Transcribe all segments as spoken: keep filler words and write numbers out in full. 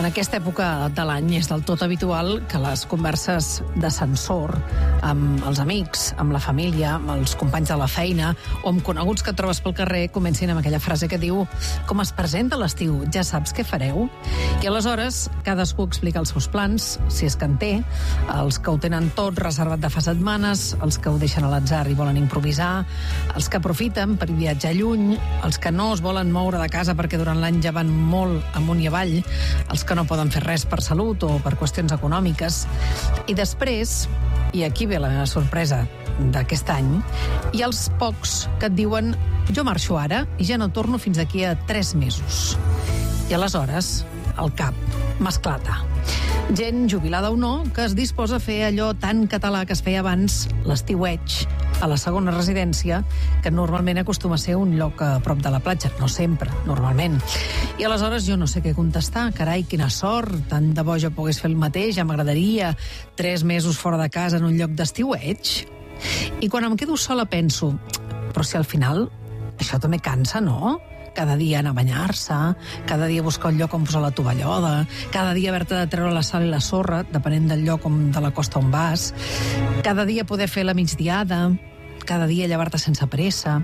En aquesta època de l'any és del tot habitual que les converses d'ascensor amb els amics, amb la família, amb els companys de la feina o amb coneguts que et trobes pel carrer comencin amb aquella frase que diu: com es presenta l'estiu, ja saps què fareu? I aleshores cadascú explica els seus plans, si és que en té, els que ho tenen tot reservat de fa setmanes, els que ho deixen a l'atzar i volen improvisar, els que aprofiten per viatjar lluny, els que no es volen moure de casa perquè durant l'any ja van molt amunt i avall, els que no poden fer res per salut o per qüestions econòmiques. I després, i aquí ve la sorpresa d'aquest any, hi ha els pocs que et diuen: jo marxo ara i ja no torno fins d'aquí a tres mesos. I aleshores el cap m'esclata. Gent jubilada o no, que es disposa a fer allò tan català que es feia abans, l'estiueig, a la segona residència, que normalment acostuma a ser un lloc a prop de la platja. No sempre, normalment. I aleshores jo no sé què contestar. Carai, quina sort, tant de bo jo pogués fer el mateix, ja m'agradaria tres mesos fora de casa en un lloc d'estiueig. I quan em quedo sola penso, però si al final això també cansa, no? Cada dia anar a banyar-se, cada dia buscar un lloc on posar la tovallola, cada dia haver-te de treure la sal i la sorra, depenent del lloc on, de la costa on vas, cada dia poder fer la migdiada, cada dia llevar-te sense pressa.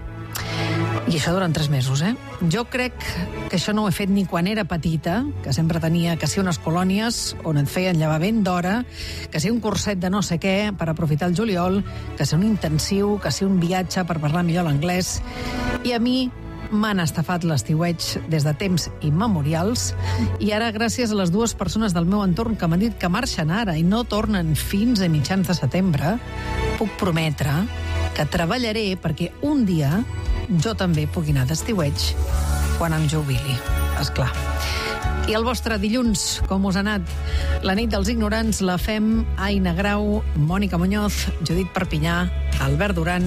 I això durant tres mesos, eh? Jo crec que això no ho he fet ni quan era petita, que sempre tenia que ser unes colònies on et feien llevar ben d'hora, que ser un curset de no sé què per aprofitar el juliol, que ser un intensiu, que ser un viatge per parlar millor l'anglès. I a mi m'han estafat l'estiueig des de temps immemorials i ara, gràcies a les dues persones del meu entorn que m'han dit que marxen ara i no tornen fins a mitjans de setembre, puc prometre que treballaré perquè un dia jo també pugui anar d'estiueig quan em jubili, esclar. I el vostre dilluns, com us ha anat? La nit dels ignorants la fem Aina Grau, Mònica Muñoz, Judit Perpinyà, Albert Duran,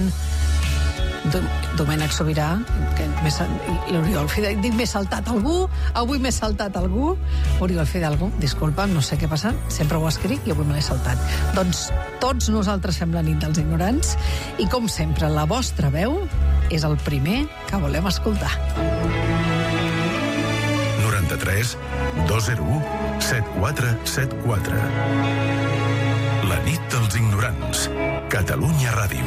Domènec Sobirà, que i l'Oriol Fidel. Dic, m'he saltat algú? Avui m'he saltat algú? Oriol Fidalgo, disculpa'm, no sé què passa, sempre ho escric i avui me l'he saltat. Doncs tots nosaltres fem la nit dels ignorants i, com sempre, la vostra veu és el primer que volem escoltar. noranta-tres dos zero u set quatre set quatre. La nit dels ignorants. Catalunya Ràdio.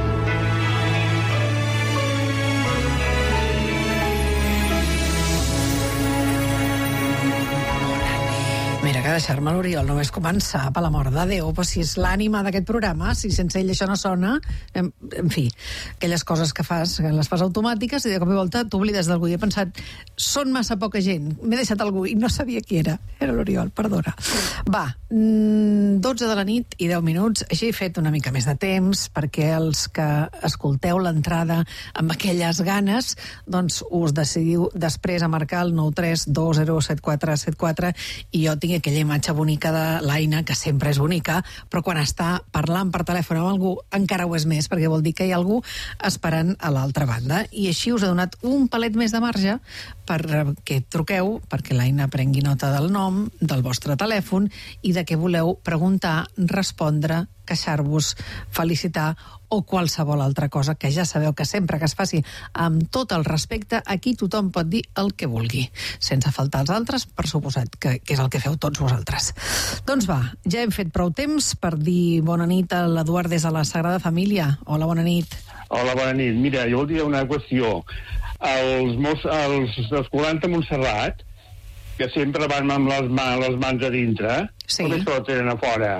Mira que deixar-me l'Oriol només començar, per l'amor de Déu, però si és l'ànima d'aquest programa, si sense ell això no sona, en, en fi, aquelles coses que fas, que les fas automàtiques i de cop i volta t'oblides d'algú. I he pensat, són massa poca gent, m'he deixat algú i no sabia qui era. Era l'Oriol, perdona. Va, dotze de la nit i deu minuts, així he fet una mica més de temps, perquè els que escolteu l'entrada amb aquelles ganes, doncs us decidiu després a marcar el nou tres dos zero set quatre set quatre i jo tinc aquella imatge bonica de l'Aina, que sempre és bonica, però quan està parlant per telèfon amb algú encara ho és més, perquè vol dir que hi ha algú esperant a l'altra banda. I així us he donat un palet més de marge perquè truqueu, perquè l'Aina prengui nota del nom, del vostre telèfon i de què voleu preguntar, respondre, queixar-vos, felicitar o qualsevol altra cosa, que ja sabeu que sempre que es faci amb tot el respecte, aquí tothom pot dir el que vulgui, sense faltar als altres, per suposat, que, que és el que feu tots vosaltres. Doncs va, ja hem fet prou temps per dir bona nit a l'Eduard des de la Sagrada Família. Hola, bona nit. Hola, bona nit. Mira, jo voldria una qüestió. Els, mos, els, els quaranta Montserrat, que sempre van amb les, man, les mans a dintre, sí. Només que ho tenen a fora.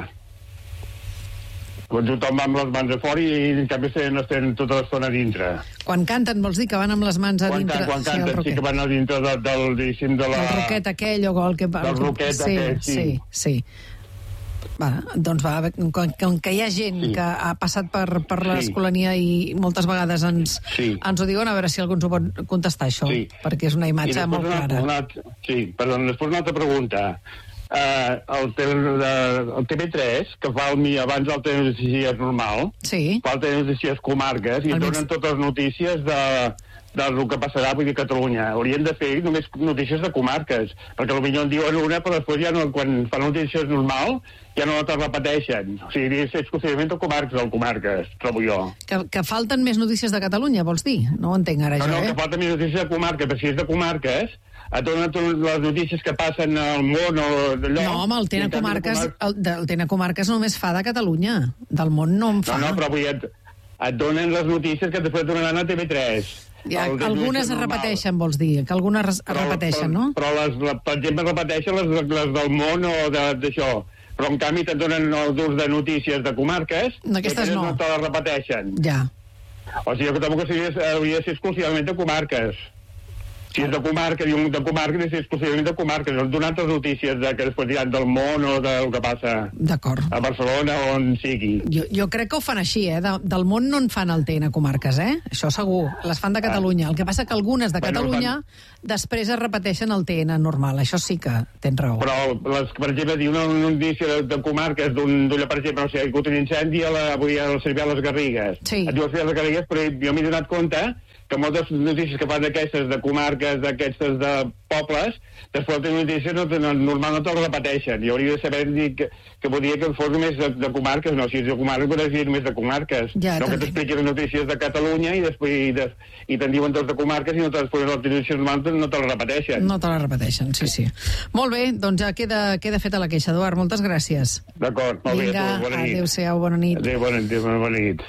Quan tothom va amb les mans a fora i en canvi es tenen tota l'estona a dintre. Quan canten vols dir que van amb les mans a quan dintre? Quan canten, sí, sí que van a dintre de, del, diguéssim, de la... El roquet aquell o el que... Del roquet sí, aquest, sí. Sí, sí. Va, doncs va, com, com que hi ha gent sí. que ha passat per, per l'escolania sí. i moltes vegades ens, sí. ens ho diuen, a veure si algú ens ho pot contestar, això, sí. perquè és una imatge molt una, clara. Una, sí, perdó, després una altra pregunta. Uh, el, el T V tres, que fa el, abans el Telenotícies normal, sí. fa el Telenotícies Comarques, i el donen mig... totes les notícies de, del que passarà, vull dir, Catalunya. Haurien de fer només notícies de comarques, perquè potser en diuen una, però després ja no, quan fan notícies normal, ja no te repeteixen. O sigui, és exclusivament de comarques, el comarques, trobo jo. Que, que falten més notícies de Catalunya, vols dir? No ho entenc ara, no, jo, no, eh? No, que falten més notícies de comarques, però si és de comarques, et donen les notícies que passen al món o d'allò... No, home, el Tena Comarques, el, el Tena Comarques només fa de Catalunya. Del món no en fa. No, no, però vull dir, et, et donen les notícies que després donaran a T V tres. Ja, algunes es repeteixen, vols dir, que algunes es però, repeteixen, no? Però, però les, per exemple, repeteixen les, les del món o d'això. Però, en canvi, te'n donen els ús de notícies de comarques, aquestes no. no te les repeteixen. Ja. O sigui, que tampoc hauria de ser exclusivament de comarques. Si és de comarca, diu de comarca, ha de ser exclusivament de comarques. Has donat les notícies de, que després diran del món o del que passa a Barcelona o on sigui. Jo, jo crec que ho fan així, eh? De, del món no en fan el T N Comarques, eh? Això segur. Les fan de Catalunya. Ah. El que passa que algunes de Catalunya bueno, fan... després es repeteixen el T N normal. Això sí que tens raó. Però, les, per exemple, diu una notícia de, de comarques d'un, per exemple, no sé, ha hagut un incendi a la, avui al Cervià les Garrigues. Sí. Et diu al Cervià les Garrigues, però jo m'he donat compte que moltes notícies que fan d'aquestes de comarques, d'aquestes de pobles, després de notícies no, no, normal no te'l repeteixen. I hauria de saber dir que, que volia que fos només de, de comarques. No, si és de comarques, podria dir només de comarques. Ja, no que t'expliquin les notícies de Catalunya i després i, de, i te'n diuen tots de comarques i no després les notícies normals no te'l repeteixen. No te les repeteixen, sí, sí. Molt bé, doncs ja queda, queda feta la queixa, Eduard. Moltes gràcies. D'acord, molt Vinga, bé. Bona nit. Adéu-siau, bona nit. Adéu, bona nit. Bona nit.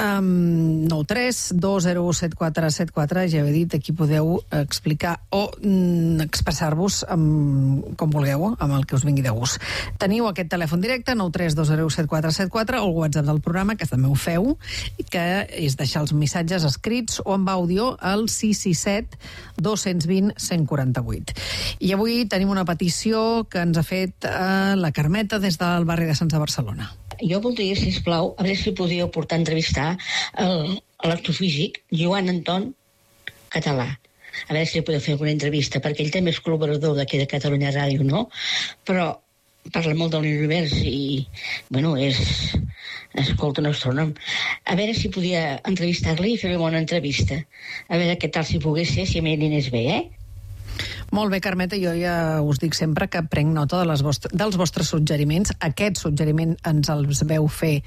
Um, nou tres dos zero u set quatre set quatre, ja he dit, aquí podeu explicar o mm, expressar-vos um, com vulgueu, amb el que us vingui de gust. Teniu aquest telèfon directe, nou tres dos zero u set quatre set quatre, o el WhatsApp del programa, que també ho feu, que és deixar els missatges escrits o amb àudio al sis sis set dos dos zero cent quaranta vuit. I avui tenim una petició que ens ha fet uh, la Carmeta des del barri de Sants de Barcelona. Jo voldria, sisplau, a veure si podíeu portar a entrevistar l'astrofísic Joan Anton Català. A veure si li podeu fer alguna entrevista, perquè ell també és col·laborador d'aquí de Catalunya Ràdio, no? Però parla molt de l'univers i, bueno, és... escolta un astrònom. A veure si podia entrevistar-li i fer una entrevista. A veure què tal si pogués ser, si a mi n'anés bé, eh? Molt bé, Carmeta, jo ja us dic sempre que prenc nota de les vostres, dels vostres suggeriments. Aquest suggeriment ens els veu fer,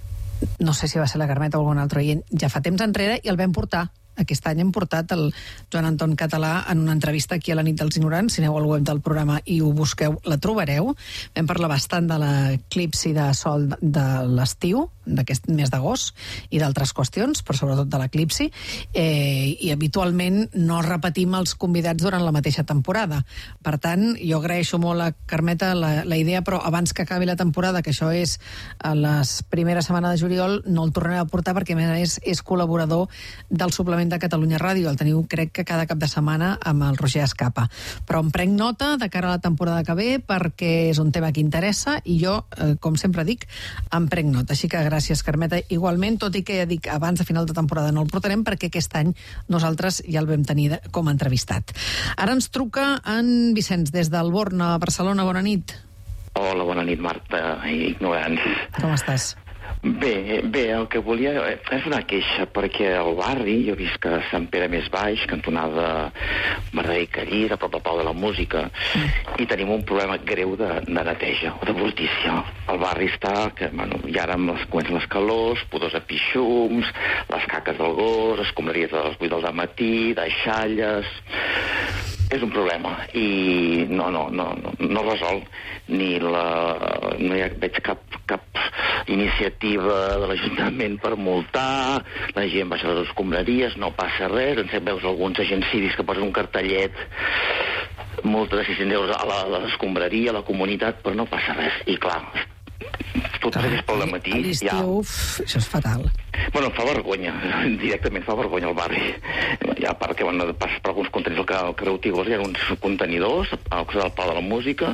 no sé si va ser la Carmeta o algun altre oient, ja fa temps enrere, i el vam portar. Aquest any hem portat el Joan Anton Català en una entrevista aquí a la nit dels ignorants. Si aneu al web del programa i ho busqueu, la trobareu. Vam parlar bastant de l'eclipsi de sol de l'estiu, d'aquest mes d'agost, i d'altres qüestions, però sobretot de l'eclipsi, eh, i habitualment no repetim els convidats durant la mateixa temporada. Per tant, jo agraeixo molt a Carmeta la, la idea, però abans que acabi la temporada, que això és a les primeres setmanes de juliol, no el tornaré a portar perquè a més és col·laborador del suplement de Catalunya Ràdio. El teniu, crec que cada cap de setmana amb el Roger Escapa. Però em prenc nota de cara a la temporada que ve perquè és un tema que interessa i jo, eh, com sempre dic, em prenc nota. Així que gràcies, Carmeta. Igualment, tot i que ja dic, abans de final de temporada no el portarem perquè aquest any nosaltres ja el vam tenir de, com a entrevistat. Ara ens truca en Vicenç des del Born a Barcelona. Bona nit. Hola, bona nit, Marta i ignorants. Com estàs? Bé, bé, el que volia és una queixa, perquè al barri, jo visc a Sant Pere Més Baix, cantonada Margarida i Callís, a prop del Palau de la Música, mm. i tenim un problema greu de, de neteja, o de brutícia. El barri està, que, bueno, i ara amb les, comencen les calors, pudors de pixums, les caques del gos, escombraries a les vuit del matí, deixalles... És un problema i no, no, no, no, no resol ni la... no hi ha, veig cap, cap iniciativa de l'Ajuntament per multar, la gent baixa les escombraries, no passa res, en veus alguns agents cívics que posen un cartellet multa de sis-cents euros a la, a l'escombraria, a la comunitat, però no passa res. I clar, tot és pel matí. A l'estiu, ja... uf, això és fatal. Bueno, fa vergonya, directament fa vergonya al barri. Ja, perquè bueno, passes per alguns contenidors al carrer Otigos, hi ha uns contenidors al costat del Palau de la Música,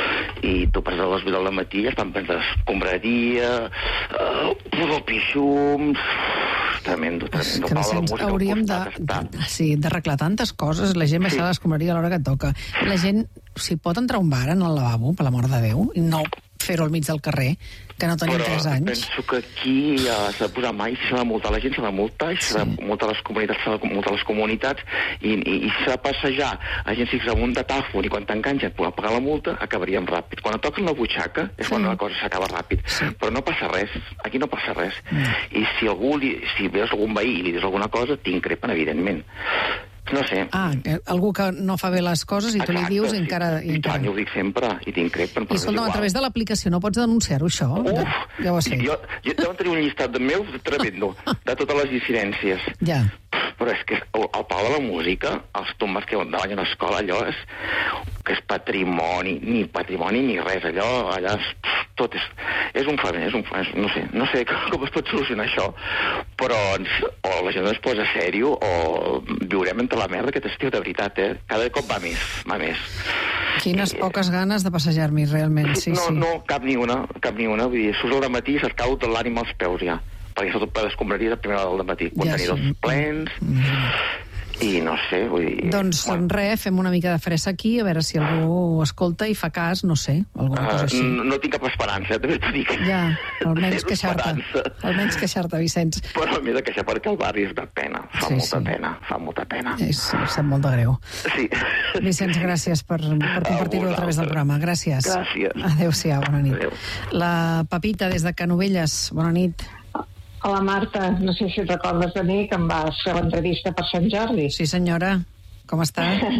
i tu passes a les vuit del matí i estan plens d'escombraria, uh, pudor pixums... Tremendo, tremendo. Que Vicenç, hauríem de, de, sí, d'arreglar tantes coses, la gent baixar sí. l'escombraria a l'hora que toca. La gent, si pot entrar a un bar en el lavabo, per l'amor de Déu, i no fer-ho al mig del carrer, que no tenim tres anys. Però penso que aquí ja s'ha de posar mai, s'ha de multar la gent, s'ha de multar, s'ha de multar les comunitats, s'ha de multar les comunitats, i, i, i s'ha de passejar a gent fixa amb un datàfon, i quan t'enganxen per pagar la multa, acabaríem ràpid. Quan et toquen la butxaca, és quan sí. la cosa s'acaba ràpid. Sí. Però no passa res, aquí no passa res. Mm. I si algú, li, si veus algun veí i li dius alguna cosa, t'increpen, evidentment. No sé. Ah, algú que no fa bé les coses i tu li dius i encara... I tant, jo ho dic sempre, i tinc crec. I escolta, a través de l'aplicació no pots denunciar-ho, això? Uf, ja ho has fet. Jo, jo deuen tenir un llistat de meus tremendo, de totes les dissidències. Ja. Però és que el, el Palau de la Música, els tombes que davant a l'escola, allò és, que és patrimoni, ni patrimoni ni res, allò, allà és, tot és, és un faven, és un faven, no sé, no sé com es pot solucionar això, però ens, o la gent es posa sèrio o viurem entre la merda aquest estiu, de veritat, eh? Cada cop va més, va més. Quines I, poques ganes de passejar-m'hi, realment, sí, no, sí. No, cap ni una, cap ni una, vull dir, surts al matí i se't cau tot l'ànima als peus, ja, perquè està tot ple d'escombraries a primera hora del matí, contenidors ja, sí. plens... Mm. I no sé, vull dir... Doncs bueno. Res, fem una mica de fressa aquí, a veure si algú escolta i fa cas, no sé, alguna uh, cosa així. No, no tinc cap esperança, també t'ho dic. Ja, almenys queixar-te. Almenys queixar-te, Vicenç. Però m'he de queixar perquè el barri és de pena, fa sí, molta sí. pena, fa molta pena. És, sap molt de greu. Sí. Vicenç, gràcies per, per compartir-ho a través del programa. Gràcies. Gràcies. Adéu-siau, bona nit. Adéu. La Pepita, des de Canovelles, bona nit. Hola, Marta, no sé si et recordes de mi, que em vas fer l'entrevista per Sant Jordi. Sí, senyora. Com està?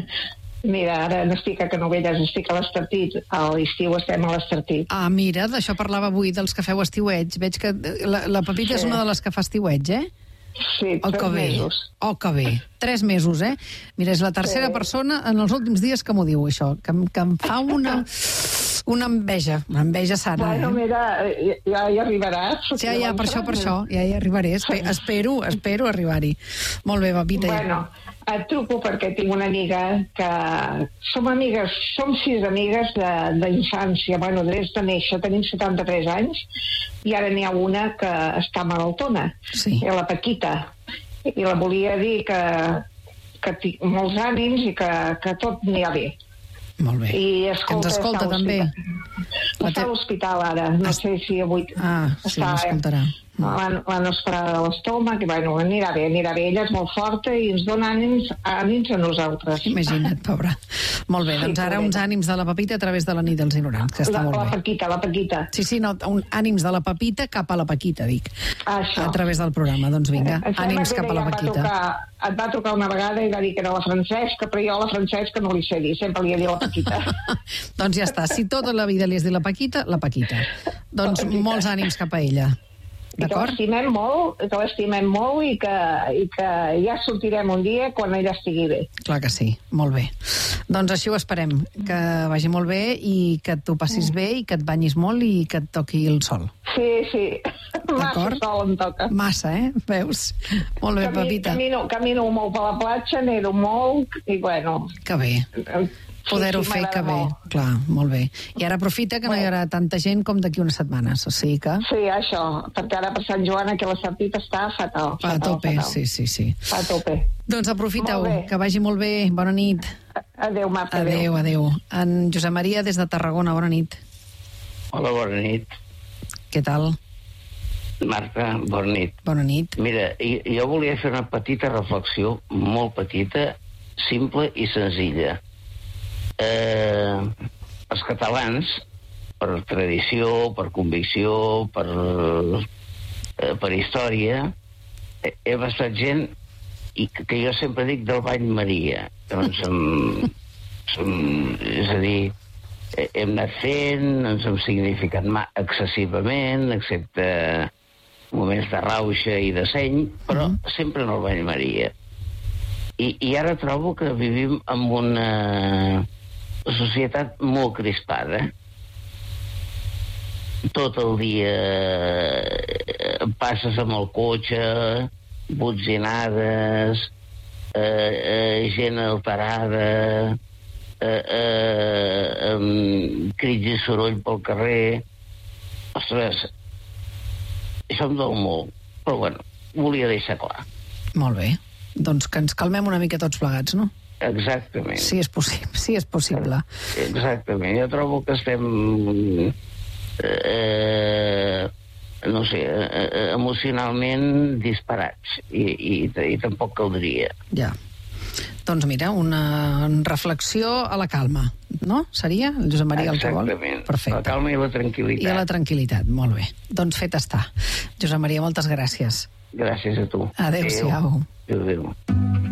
Mira, ara no estic a Canovelles, estic a l'Estartit. A l'estiu estem a l'Estartit. Ah, mira, d'això parlava avui, dels que feu estiuets. Veig que la, la Pepita sí. és una de les que fa estiuets, eh? Sí, oh, tres mesos. Oh, que bé. Tres mesos, eh? Mira, és la tercera sí. persona en els últims dies que m'ho diu, això. Que, que em fa una... una enveja, una enveja sana. Bueno, eh? mira, ja hi arribaràs. Sí, ja, ja, per això, per això, ja hi arribaré. Espe espero, espero arribar-hi. Molt bé, Pepita. Bueno, et truco perquè tinc una amiga que... Som amigues, som sis amigues d'infància, bueno, des de néixer, tenim setanta-tres anys, i ara n'hi ha una que està malaltona, sí. la Paquita, i la volia dir que, que tinc molts ànims i que, que tot anirà bé. Molt bé. I escolta, que ens escolta també. Està a l'hospital ara, no sé si avui... Ah, sí, l'escoltarà. Van, van esperar a l'estómac i bueno, anirà bé, anirà bé. Ella és molt forta i ens dona ànims, ànims a nosaltres. Imagina't, pobra. Molt bé, sí, doncs ara uns ànims de la Pepita a través de la nit dels ignorants, que està la, molt la bé. La Paquita, la Paquita. Sí, sí, no, un, ànims de la Pepita cap a la Paquita, dic. Això. A través del programa, doncs vinga, eh, ànims cap a la Paquita. Trucar, et va trucar una vegada i va dir que era la Francesca, però jo la Francesca no li sé dir, sempre li he dit la Paquita. Doncs ja està, si tota la vida li has dit la Paquita, la Paquita. Doncs la Paquita. Molts ànims cap a ella. I que l'estimem molt, que l'estimem molt i que, i que ja sortirem un dia quan ella estigui bé. Clar que sí, molt bé. Doncs així ho esperem, que vagi molt bé i que t'ho passis bé i que et banyis molt i que et toqui el sol. Sí, sí, massa sol em toca. Massa, eh? Veus? Molt bé, Camí, Pepita. Camino, camino molt per la platja, nedo molt i bueno... Que bé. Poder-ho sí, sí, fer, que bé. Molt. Clar, molt bé. I ara aprofita que no hi haurà tanta gent com d'aquí unes setmanes, o sigui que... Sí, això, perquè ara per Sant Joan aquí a l'Estartit està fatal. A tope, fatal. sí, sí, sí. A tope. Doncs aprofita-ho, que vagi molt bé. Bona nit. Adéu, Marta. Adéu, adéu. En Josep Maria, des de Tarragona, bona nit. Hola, bona nit. Què tal? Marta, bona nit. Bona nit. Mira, jo volia fer una petita reflexió, molt petita, simple i senzilla. Eh, els catalans, per tradició, per convicció, per, eh, per història, eh, hem estat gent i que, que jo sempre dic del bany Maria. Doncs, som, som, és a dir, eh, hem anat fent, ens hem significat excessivament, excepte moments de rauxa i de seny, però mm. sempre en el bany Maria. I, I ara trobo que vivim en una societat molt crispada. Tot el dia passes amb el cotxe, botzinades, eh, eh, gent alterada, eh, eh, eh, crits i soroll pel carrer. Ostres, això em dol molt, però bueno, volia deixar clar. Molt bé. Doncs que ens calmem una mica tots plegats, no? Exactament. Sí, és possible. Sí, és possible. Exactament. Jo trobo que estem... Eh, no sé, eh, emocionalment disparats. I, i, i tampoc caldria. Ja. Doncs mira, una reflexió a la calma, no? Seria el Josep Maria el que vol? Exactament. Perfecte. La calma i la tranquil·litat. I a la tranquil·litat, molt bé. Doncs fet està. Josep Maria, moltes gràcies. Gràcies a tu. Adéu-siau. Adéu. Adéu.